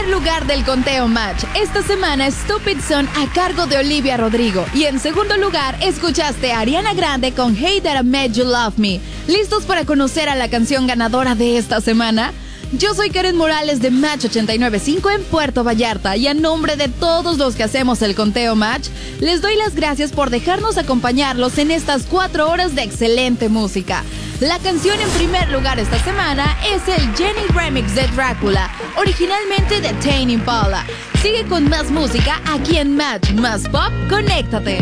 primer lugar del conteo Match, esta semana Stupid Son a cargo de Olivia Rodrigo. Y en segundo lugar, escuchaste a Ariana Grande con Hey That I Made You Love Me. ¿Listos para conocer a la canción ganadora de esta semana? Yo soy Karen Morales de Match 89.5 en Puerto Vallarta y a nombre de todos los que hacemos el conteo Match, les doy las gracias por dejarnos acompañarlos en estas 4 horas de excelente música. La canción en primer lugar esta semana es el Jenny Remix de Drácula, originalmente de Tame Impala. Sigue con más música aquí en Match, más pop, conéctate.